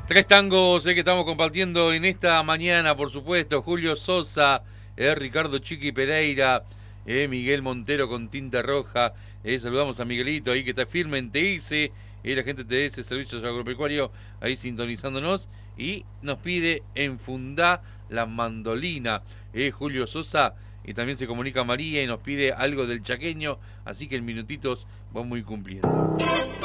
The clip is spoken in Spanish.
Tres tangos que estamos compartiendo en esta mañana, por supuesto. Julio Sosa, Ricardo Chiqui Pereira, Miguel Montero con tinta roja. Saludamos a Miguelito ahí que está firme en TS, la gente de TS, Servicios Agropecuarios, ahí sintonizándonos. Y nos pide en Fundá la mandolina. Julio Sosa, y también se comunica María y nos pide algo del chaqueño. Así que en minutitos vamos a ir cumpliendo.